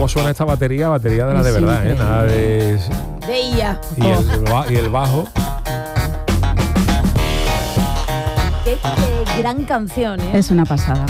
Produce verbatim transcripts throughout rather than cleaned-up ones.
cómo suena esta batería, batería de la de verdad, ¿eh? Nada de... De ella. Y el, y el bajo. Qué, qué gran canción, ¿eh? Es una pasada.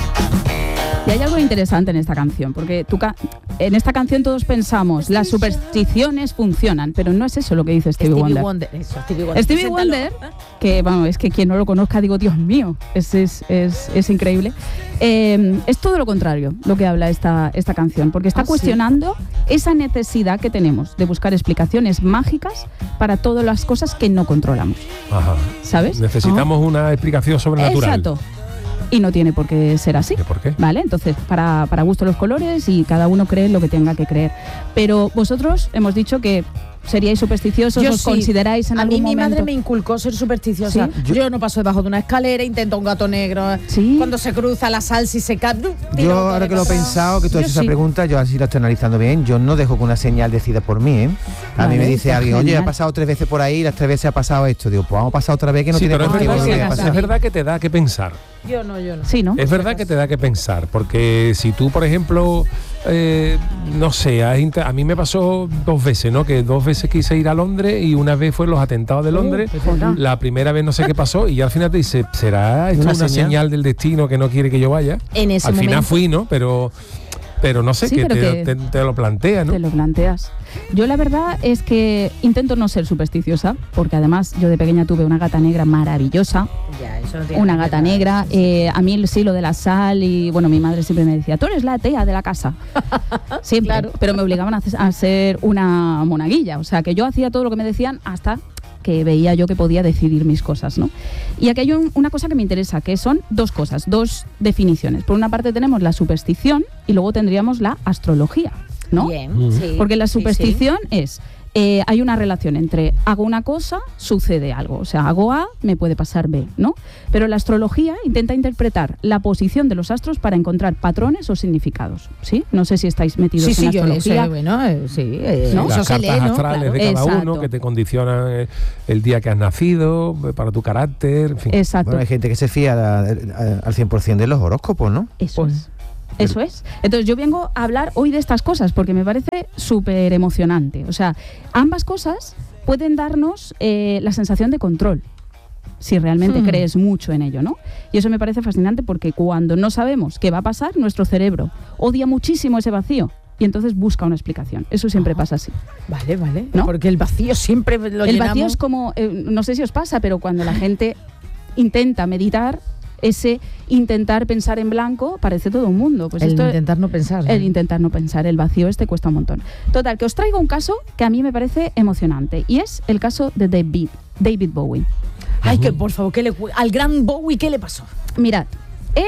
Y hay algo interesante en esta canción, porque tú ca- en esta canción todos pensamos, las supersticiones funcionan, pero no es eso lo que dice Stevie, Stevie Wonder. Wonder. Eso, Stevie Wonder. Stevie Wonder, que vamos, es que quien no lo conozca, digo, Dios mío, es, es, es, es increíble. Eh, es todo lo contrario lo que habla esta, esta canción, porque está ¿Ah, cuestionando sí? esa necesidad que tenemos de buscar explicaciones mágicas para todas las cosas que no controlamos. Ajá. ¿Sabes? Necesitamos oh. una explicación sobrenatural. Exacto. Y no tiene por qué ser así. ¿Por qué? ¿Vale? Entonces, para, para gusto los colores y cada uno cree lo que tenga que creer. Pero vosotros hemos dicho que seríais supersticiosos, yo os sí. consideráis en a algún mí mi momento. madre me inculcó ser supersticiosa. ¿Sí? Yo, yo no paso debajo de una escalera, intento un gato negro. ¿Sí? Cuando se cruza la salsa y se cae. Yo ahora que lo he pensado, que tú haces esa sí. pregunta, yo así lo estoy analizando bien, yo no dejo que una señal decida por mí, ¿eh? A vale, mí me dice alguien, oye, genial. ha pasado tres veces por ahí y las tres veces ha pasado esto. Digo, pues vamos a pasar otra vez que no sí, tiene pero por es qué verdad, volver que, a pasar. es verdad que te da que pensar. Yo no, yo no. Sí, ¿no? Es verdad que te da que pensar, porque si tú, por ejemplo, eh, no sé, has inter- a mí me pasó dos veces, ¿no? Que dos veces quise ir a Londres y una vez fue los atentados de Londres. Uh, la primera vez no sé qué pasó y al final te dice, ¿será esto ¿Una una, señal? señal del destino que no quiere que yo vaya? En ese al momento. final fui, ¿no? Pero... Pero no sé, Sí, que, pero te, que te, te lo plantea, ¿no? Te lo planteas. Yo la verdad es que intento no ser supersticiosa, porque además yo de pequeña tuve una gata negra maravillosa, Ya, eso no tiene una nada que gata ver. negra. Eh, a mí sí lo de la sal y bueno, mi madre siempre me decía, tú eres la tea de la casa. Siempre, Claro. pero me obligaban a, hacer- a ser una monaguilla, o sea que yo hacía todo lo que me decían hasta que veía yo que podía decidir mis cosas, ¿no? Y aquí hay un- una cosa que me interesa, que son dos cosas, dos definiciones. Por una parte tenemos la superstición y luego tendríamos la astrología, ¿no? Bien, Mm. sí. Porque la sí, sí. superstición es, eh, hay una relación entre hago una cosa, sucede algo. O sea, hago A, me puede pasar B, ¿no? Pero la astrología intenta interpretar la posición de los astros para encontrar patrones o significados, ¿sí? No sé si estáis metidos Sí, en sí, yo astrología. sé, bueno, eh, sí, eh, ¿No? Las eso se cartas lee, ¿no? astrales Claro. de cada Exacto. uno que te condicionan eh, el día que has nacido, eh, para tu carácter, en fin. Exacto. Bueno, hay gente que se fía a- a- al cien por ciento de los horóscopos, ¿no? Eso Pues, es. Eso es. Entonces yo vengo a hablar hoy de estas cosas porque me parece súper emocionante. O sea, ambas cosas pueden darnos eh, la sensación de control, si realmente Hmm. crees mucho en ello, ¿no? Y eso me parece fascinante porque cuando no sabemos qué va a pasar, nuestro cerebro odia muchísimo ese vacío y entonces busca una explicación. Eso siempre pasa así. Vale, vale. ¿No? Porque el vacío siempre lo El llenamos. vacío es como, eh, no sé si os pasa, pero cuando la gente intenta meditar, ese intentar pensar en blanco parece todo un mundo. Pues el esto intentar no pensar. ¿no? El intentar no pensar, el vacío este cuesta un montón. Total, que os traigo un caso que a mí me parece emocionante y es el caso de David, David Bowie. Ay, que por favor, ¿qué le, al gran Bowie, ¿qué le pasó? Mirad, él,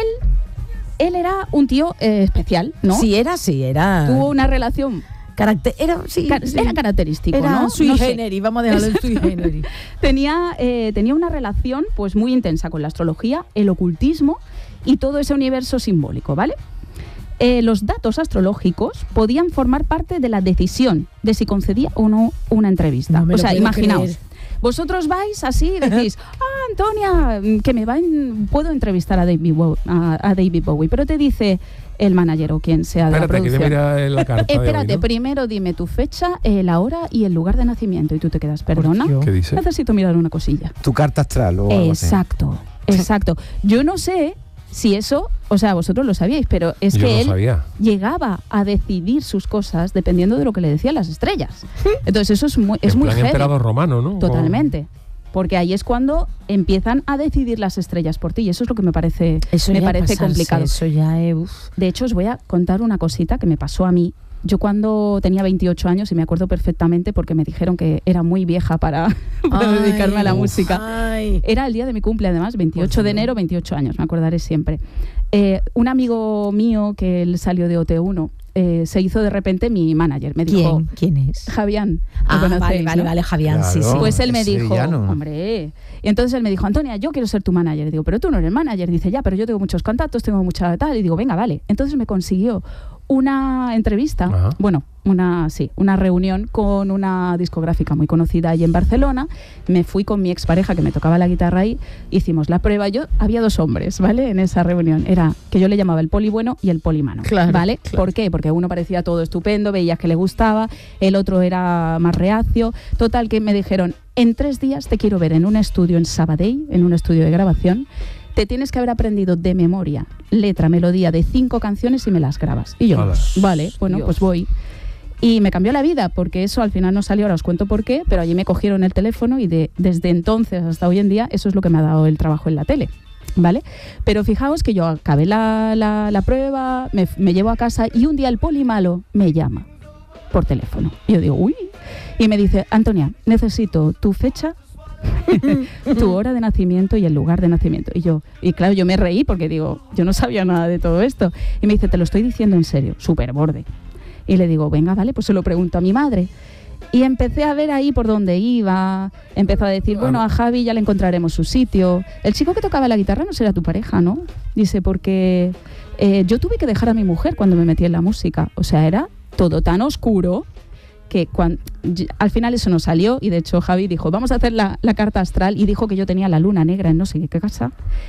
él era un tío eh, especial, ¿no? Sí, era, sí, era. Tuvo una relación, Caracter, era, sí, ca- sí. era característico, Era ¿no? sui No sé. generis, vamos a dejarlo en sui generis. Tenía, eh, tenía una relación pues muy intensa con la astrología, el ocultismo y todo ese universo simbólico, ¿vale? Eh, los datos astrológicos podían formar parte de la decisión de si concedía o no una entrevista. No me o lo sea, puedo imaginaos, creer. vosotros vais así y decís, ah, Antonia, que me va en- puedo entrevistar a David, Bowie, a, a David Bowie, pero te dice el manager o quien sea de Espérate, la que voy a producción. mirar la carta. de hoy, Espérate, ¿no? primero dime tu fecha, eh, la hora y el lugar de nacimiento. Y tú te quedas, perdona, Dios. ¿Qué dice? necesito mirar una cosilla. Tu carta astral o algo así. Exacto, exacto. Yo no sé si eso, o sea, vosotros lo sabíais, pero es Yo que no él sabía. llegaba a decidir sus cosas dependiendo de lo que le decían las estrellas. Entonces eso es muy, es En muy plan heavy. emperador romano, ¿no? Totalmente. Porque ahí es cuando empiezan a decidir las estrellas por ti y eso es lo que me parece, Eso me ya es parece pasarse, complicado. Eso ya es. uf. De hecho, os voy a contar una cosita que me pasó a mí. Yo cuando tenía veintiocho años, y me acuerdo perfectamente porque me dijeron que era muy vieja para, para Ay, dedicarme a la uf, música. ay. Era el día de mi cumple, además, veintiocho de Dios. enero, veintiocho años, me acordaré siempre. Eh, un amigo mío que él salió de O T uno eh, se hizo de repente mi manager. Me dijo, ¿Quién? ¿Quién es? Javián, ¿lo Ah, vale, conocéis, vale, no? vale, Javián, sí, Claro. sí. Pues él me es dijo, sevillano. hombre, y entonces él me dijo, Antonia, yo quiero ser tu manager. Y digo, pero tú no eres manager. Dice, ya, pero yo tengo muchos contactos, tengo mucha tal. Y digo, venga, vale. Entonces me consiguió una entrevista, Ajá. bueno, una sí, una reunión con una discográfica muy conocida allí en Barcelona. Me fui con mi expareja que me tocaba la guitarra ahí, hicimos la prueba. Yo había dos hombres, ¿vale? En esa reunión era que yo le llamaba el poli bueno y el poli malo, Claro, ¿vale? claro. ¿Por qué? Porque uno parecía todo estupendo, veías que le gustaba, el otro era más reacio. Total, que me dijeron, en tres días te quiero ver en un estudio en Sabadell, en un estudio de grabación. Te tienes que haber aprendido de memoria letra, melodía de cinco canciones y me las grabas. Y yo, Hola. vale, bueno, Dios. pues voy. Y me cambió la vida, porque eso al final no salió, ahora os cuento por qué, pero allí me cogieron el teléfono y de, desde entonces hasta hoy en día eso es lo que me ha dado el trabajo en la tele, ¿vale? Pero fijaos que yo acabé la, la, la prueba, me, me llevo a casa y un día el poli malo me llama por teléfono. Y yo digo, uy, y me dice, Antonia, necesito tu fecha, tu hora de nacimiento y el lugar de nacimiento. Y yo, y claro, yo me reí porque digo, yo no sabía nada de todo esto. Y me dice, te lo estoy diciendo en serio, súper borde. Y le digo, venga, vale, pues se lo pregunto a mi madre. Y empecé a ver ahí por dónde iba, empezó a decir, bueno, a Javi ya le encontraremos su sitio. El chico que tocaba la guitarra no será tu pareja, ¿no? Dice, porque eh, yo tuve que dejar a mi mujer cuando me metí en la música. O sea, era todo tan oscuro que cuando, al final eso no salió y de hecho Javi dijo, vamos a hacer la, la carta astral y dijo que yo tenía la luna negra en no sé qué casa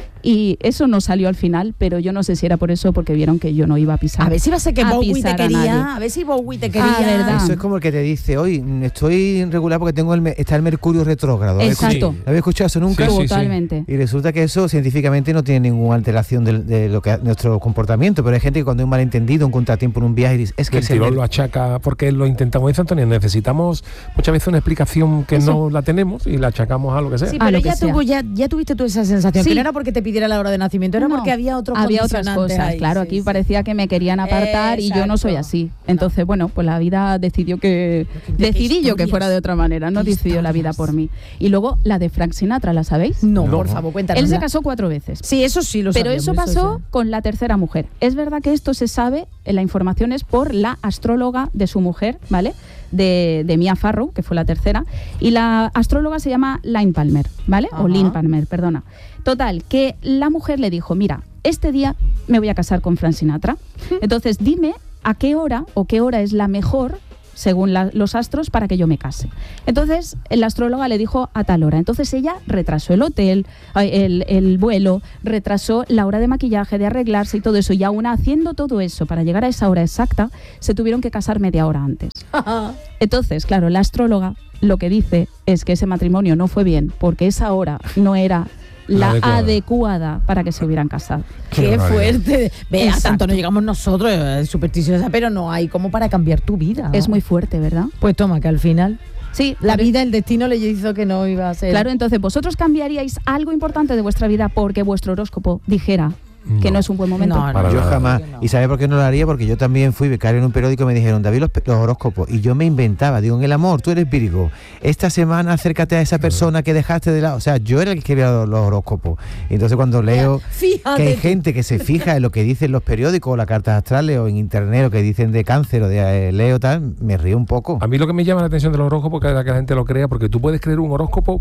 y eso no salió al final, pero yo no sé si era por eso porque vieron que yo no iba a pisar. A ver si va a ser que a Bowie te pisar a quería, nadie. a ver si Bowie te quería. Ah, verdad. Eso es como el que te dice, hoy estoy regular porque tengo el, me- está el Mercurio retrógrado. ¿Habéis Exacto. escuchado- ¿Habéis escuchado eso nunca? Sí, sí, sí. Totalmente. Y resulta que eso científicamente no tiene ninguna alteración de, de lo que nuestro comportamiento, pero hay gente que cuando hay un malentendido, un contratiempo en un viaje, dice, es que El es el tirón Mer- lo achaca porque lo intentamos. Dice Antonio, necesitamos muchas veces una explicación que Eso. no la tenemos y la achacamos a lo que sea. Sí, A pero lo que ya, sea. tuvo, ya, ya tuviste tú esa sensación, Sí. que no era porque te pidiera la hora de nacimiento, era No, porque había otros había otras condicionantes cosas, ahí, claro, sí, aquí sí. parecía que me querían apartar y yo no soy Exacto. así. Entonces, bueno, pues la vida decidió que qué decidí yo que historias. fuera de otra manera, no Qué decidió la vida historias. por mí. Y luego la de Frank Sinatra, ¿la sabéis? No, No. por favor, cuéntanos. Él se casó cuatro veces. Sí, eso sí lo Pero sabíamos, eso pasó sí. con la tercera mujer. Es verdad que esto se sabe, eh, la información es por la astróloga de su mujer, ¿vale? De, de Mia Farrow, que fue la tercera. Y la astróloga se llama Lynn Palmer, ¿vale? Ajá. O Lynn Palmer, perdona. Total, que la mujer le dijo, mira, este día me voy a casar con Frank Sinatra. Entonces dime a qué hora o qué hora es la mejor según la- los astros, para que yo me case. Entonces, la astróloga le dijo a tal hora. Entonces ella retrasó el hotel, ay, el, el vuelo, retrasó la hora de maquillaje, de arreglarse y todo eso. Y aún haciendo todo eso para llegar a esa hora exacta, se tuvieron que casar media hora antes. Entonces, claro, la astróloga lo que dice es que ese matrimonio no fue bien, porque esa hora no era la adecuada. adecuada para que se hubieran casado. Qué fuerte. Vea, Exacto. tanto no llegamos nosotros, eh, supersticiosa, pero no hay como para cambiar tu vida. ¿no? Es muy fuerte, ¿verdad? Pues toma, que al final Sí, la por- vida, el destino le hizo que no iba a ser. Claro, entonces vosotros cambiaríais algo importante de vuestra vida porque vuestro horóscopo dijera que No. no es un buen momento. No, no. Para Yo nada. jamás. No. ¿Y sabes por qué no lo haría? Porque yo también fui becario en un periódico y me dijeron, David, los, pe- los horóscopos. Y yo me inventaba, digo, en el amor, tú eres Virgo. Esta semana acércate a esa persona que dejaste de lado. O sea, yo era el que escribía los, los horóscopos. Y entonces cuando leo Fíjate. que hay tú. gente que se fija en lo que dicen los periódicos o las cartas astrales o en internet, lo que dicen de cáncer o de eh, Leo, tal, me río un poco. A mí lo que me llama la atención de los horóscopos es que la gente lo crea, porque tú puedes creer un horóscopo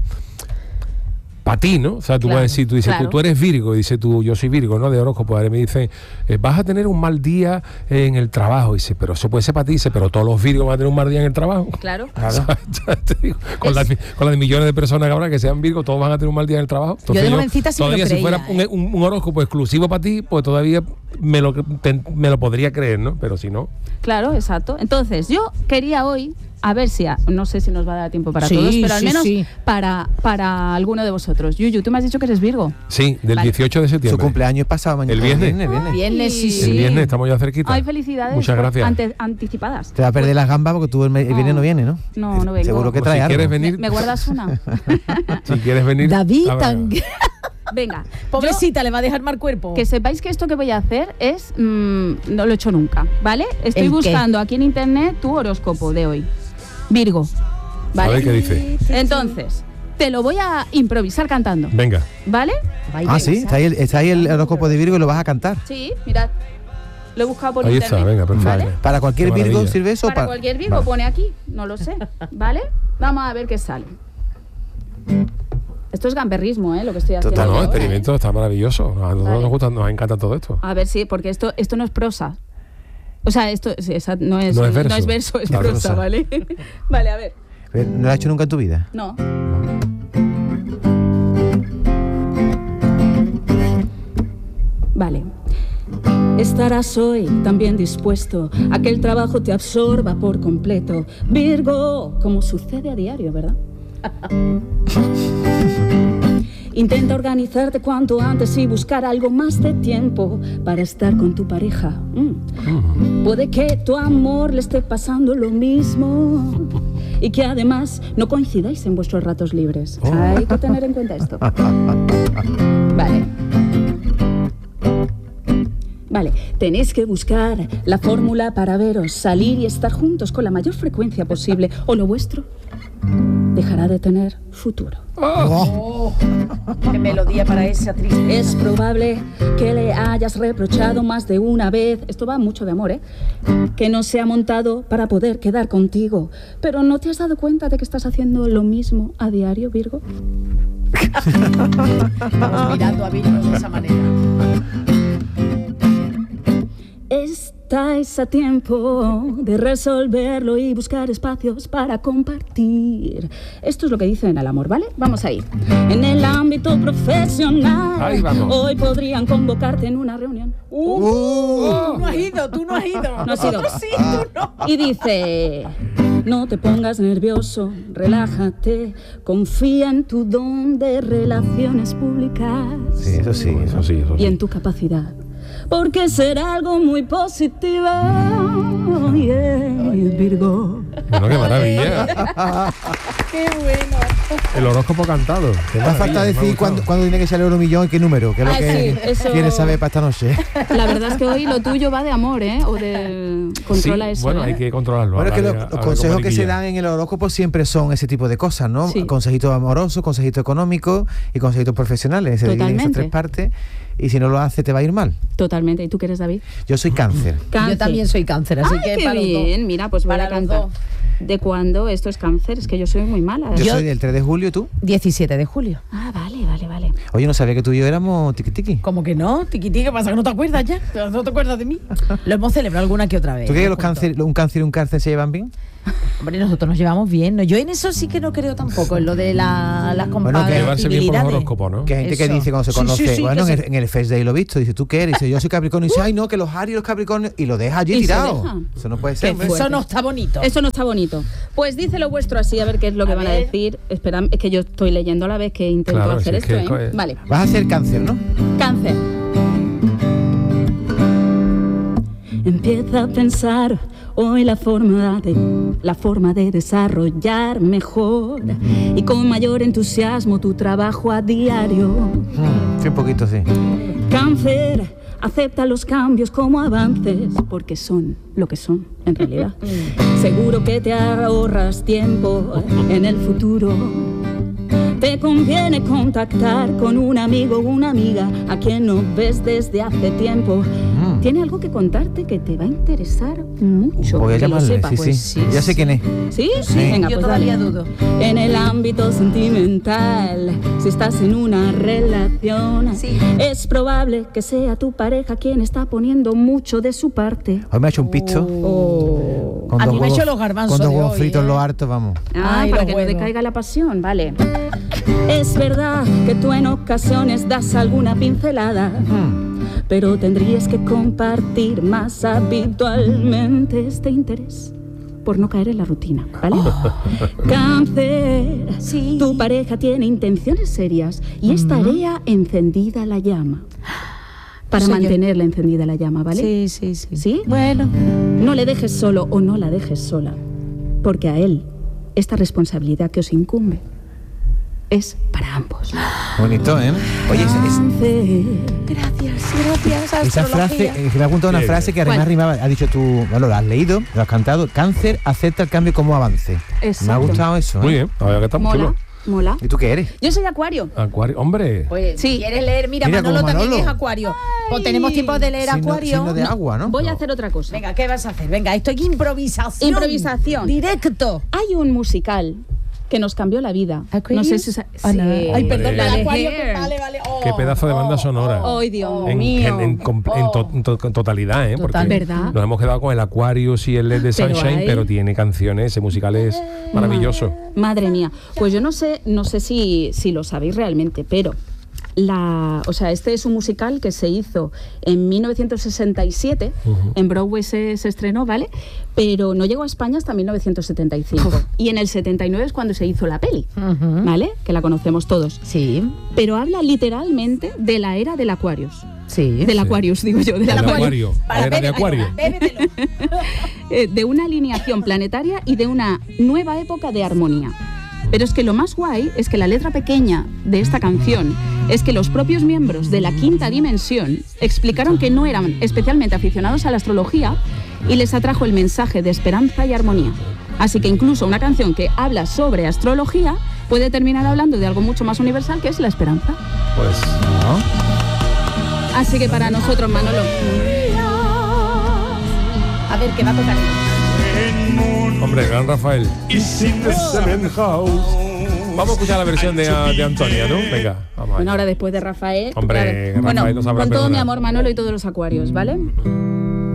para ti, ¿no? O sea, tú Claro, puedes decir, tú dices, claro. tú, tú eres Virgo, y dices tú, yo soy Virgo, ¿no? De horóscopo. Ahora me dice, eh, vas a tener un mal día en el trabajo. Y dice, pero eso puede ser para ti. Dice, pero todos los Virgos van a tener un mal día en el trabajo. Claro. Te digo, con, Es- las, con las de millones de personas que habrá que sean Virgo, todos van a tener un mal día en el trabajo. de jovencita sí me lo todavía si creía, fuera un, ¿eh? un- un horóscopo exclusivo para ti, pues todavía me lo, te- me lo podría creer, ¿no? Pero si no, Claro, exacto. Entonces, yo quería hoy, a ver si, a- no sé si nos va a dar tiempo para Sí, todos, pero al sí, menos sí. para, para alguno de vosotros. Yuyu, tú me has dicho que eres Virgo. sí, del Vale. dieciocho de Su septiembre. cumpleaños es pasado mañana. El viernes. El viernes. Viernes, sí, sí. El viernes estamos ya cerquita. Ay, felicidades. Muchas por- gracias. ante- anticipadas. Te va a perder las gambas porque tú el, me- el No. viernes no viene, ¿no? No, no vengo. Seguro que Pues trae si algo. quieres ¿Me, venir, me guardas una? si quieres venir. David, a ver, tan... Venga. pobrecita, le va a dejar mal cuerpo. Yo, que sepáis que esto que voy a hacer es... mm, no lo he hecho nunca, ¿vale? Estoy ¿El qué? buscando aquí en internet tu horóscopo de hoy. Virgo. A ¿Vale? ver qué dice. Entonces, te lo voy a improvisar cantando. Venga. ¿Vale? Baila Ah, esa. sí, está ahí, el, está ahí el horóscopo de Virgo y lo vas a cantar. Sí, mirad. Lo he buscado por Ahí internet. está, venga, perfecto. ¿Vale? ¿Para cualquier Qué Virgo maravilla. sirve eso? o Para pa- cualquier Virgo Vale. pone aquí, no lo sé, ¿vale? Vamos a ver qué sale. Esto es gamberrismo, ¿eh? Lo que estoy haciendo. Total, No, yo, no, ¿eh? experimento, está maravilloso. A nosotros Vale. nos gusta, nos encanta todo esto. A ver si, porque esto, esto no es prosa. O sea, esto sí, esa, no, es, No es verso. no es verso, es Claro, prosa, prosa. ¿vale? Vale, a ver. Pero, ¿no lo has hecho nunca en tu vida? No. Vale. Estarás hoy también dispuesto a que el trabajo te absorba por completo. Virgo, como sucede a diario, ¿verdad? Intenta organizarte cuanto antes y buscar algo más de tiempo para estar con tu pareja. Mm. Puede que tu amor le esté pasando lo mismo y que además no coincidáis en vuestros ratos libres. Oh. Hay que tener en cuenta esto. Vale. Vale, tenéis que buscar la fórmula para veros, salir y estar juntos con la mayor frecuencia posible, o lo vuestro dejará de tener futuro. Oh, qué melodía para esa tristeza. Es probable que le hayas reprochado más de una vez, esto va mucho de amor, ¿eh? Que no se ha montado para poder quedar contigo. Pero ¿no te has dado cuenta de que estás haciendo lo mismo a diario, Virgo? Estamos mirando a Virgo de esa manera. Estáis a tiempo de resolverlo y buscar espacios para compartir. Esto es lo que dice en el amor, ¿vale? Vamos ahí. En el ámbito profesional, Ahí vamos. hoy podrían convocarte en una reunión. Uh, Uh. Tú no has ido, tú no has ido. No has ido. Nosotros sí, tú no. Y dice, no te pongas nervioso, relájate, confía en tu don de relaciones públicas Sí, eso sí. Eso sí, eso y sí. en tu capacidad. Porque será algo muy positivo, yeah, Virgo. Bueno, qué maravilla. Qué bueno. El horóscopo cantado. Qué Me ha maravilla, falta me ha decir gustado. cuándo, cuándo tiene que salir el millón y qué número, que es lo Ah, que sí, eso- quieres saber para esta noche. La verdad es que hoy lo tuyo va de amor, ¿eh? O de controla Sí, eso. bueno, ¿eh? hay que controlarlo. Bueno, es que Habla los, de- los habla de consejos que se mariquilla. dan en el horóscopo siempre son ese tipo de cosas, ¿no? Sí. Consejitos amorosos, consejitos económicos y consejitos profesionales. Se dividen en esas Totalmente. tres partes y si no lo hace te va a ir mal. Totalmente. ¿Y tú qué eres, David? Yo soy cáncer. Cáncer. Yo también soy cáncer, así Ay, que qué para los dos. bien. Mira, pues voy Para a los cantar. dos. ¿De cuándo esto es cáncer? Es que yo soy muy mala. Yo, Yo- soy del tres de julio, ¿tú? diecisiete de julio. Ah, vale, vale, vale. Oye, no sabía que tú y yo éramos tiqui tiqui. ¿Cómo que no? Tiquití, ¿qué pasa? ¿Que no te acuerdas ya? ¿No te acuerdas de mí? Lo hemos celebrado alguna que otra vez. ¿Tú crees que los juntos. cáncer, un cáncer y un cáncer se llevan bien? Hombre, nosotros nos llevamos bien. ¿no? Yo en eso sí que no creo tampoco, en lo de la, las Bueno, que Llevarse bien por los compatibilidades. horóscopos, ¿no? Que hay gente que Eso. dice cuando se Sí, conoce, sí, sí, bueno, que en se- el, en el Face Day lo he visto, dice, ¿tú qué eres? Dice, yo soy Capricornio. Y dice, ay, no, que los Aries y los Capricornios, y lo deja allí Y se tirado. deja. Eso no puede Que ser. hombre. eso no está bonito. Eso no está bonito. Pues dice lo vuestro así, a ver qué es lo que A van a ver. decir. Espera, es que yo estoy leyendo a la vez que intento Claro, hacer si es esto, que- ¿eh? Vale. Vas a ser cáncer, ¿no? Cáncer. Empieza a pensar hoy la forma de la forma de desarrollar mejor y con mayor entusiasmo tu trabajo a diario. Mm, sí, un poquito, sí. Cáncer, acepta los cambios como avances, porque son lo que son, en realidad. Seguro que te ahorras tiempo en el futuro. Te conviene contactar con un amigo o una amiga a quien no ves desde hace tiempo. Mm. Tiene algo que contarte que te va a interesar mucho. Voy a que lo llamarle, sepa, sí, pues sí, Ya sé quién es. ¿Sí? Sí. Venga, Yo pues todavía dale. dudo. En el ámbito sentimental, si estás en una relación, Sí. es probable que sea tu pareja quien está poniendo mucho de su parte. Hoy me ha hecho un pisto. Oh. con A dos mí me ha huevos- hecho los garbanzos Con dos de huevos hoy, fritos en ¿eh? lo harto, vamos. Ah, Ay, para los que no huevos. decaiga la pasión, vale. Es verdad que tú en ocasiones das alguna pincelada, Mm. pero tendrías que compartir más habitualmente este interés por no caer en la rutina, ¿vale? Cáncer, Sí. tu pareja tiene intenciones serias y es tarea encendida la llama. Para Soy yo. mantenerla encendida la llama, ¿vale? Sí, sí, sí. ¿Sí? Bueno. No le dejes solo o no la dejes sola, porque a él esta responsabilidad que os incumbe es para ambos. Bonito, ¿eh? Oye, esa, esa- Cáncer. Gracias, gracias. esa frase, astrología. eh, que me ha apuntado una Qué frase que además ¿Cuál? rimaba. Ha dicho tú, bueno, lo has leído, lo has cantado. Cáncer acepta el cambio como avance. Me ha Exacto. gustado eso. ¿eh? Muy bien, a ver que está muy Mola, chulo. mola. ¿Y tú qué eres? Yo soy Acuario. Acuario, hombre. Pues, Sí. si quieres leer, mira, Mira, Manolo como también Manolo. es Acuario. Pues tenemos tiempo de leer Signo- Acuario. signo de agua, ¿no? Voy a No. hacer otra cosa. Venga, ¿qué vas a hacer? Venga, esto es improvisación. Improvisación. Directo. Hay un musical que nos cambió la vida. Aquarius. No sé si... sa- Ah, no. sí. Ay, perdón, Hombre. la de Acuario, Hair. que vale, vale. Oh, Qué pedazo de banda oh, sonora. Ay, Dios En, mío. en- en compl- en to- en to- en totalidad, ¿eh? Total. Porque ¿Verdad? nos hemos quedado con el Aquarius y el Let the Pero Sunshine, hay- pero tiene canciones, ese musical es maravilloso. Madre mía. Pues yo no sé, no sé si, si lo sabéis realmente, pero la, o sea, este es un musical que se hizo en mil novecientos sesenta y siete, Ujú. en Broadway se, se estrenó, ¿vale? Pero no llegó a España hasta mil novecientos setenta y cinco. Y en el setenta y nueve es cuando se hizo la peli, Ujú. ¿vale? Que la conocemos todos. Sí, Pero habla literalmente de la era del Aquarius. sí. Del Aquarius, digo yo. Del El Aquarius. Acuario, la era de Acuario. Bébetelo. Eh, de una alineación planetaria y de una nueva época de armonía. Pero es que lo más guay es que la letra pequeña de esta canción es que los propios miembros de la quinta dimensión explicaron que no eran especialmente aficionados a la astrología y les atrajo el mensaje de esperanza y armonía. Así que incluso una canción que habla sobre astrología puede terminar hablando de algo mucho más universal, que es la esperanza. Pues Así que para nosotros, Manolo, A ver, ¿qué va a tocar? hombre, gran Rafael. Vamos a escuchar la versión de, de Antonia, ¿no? Venga, vamos bueno, allá. ahora después de Rafael. Hombre, claro. Rafael bueno, nos habrá con todo mi perdonado. amor, Manolo, y todos los acuarios, ¿vale?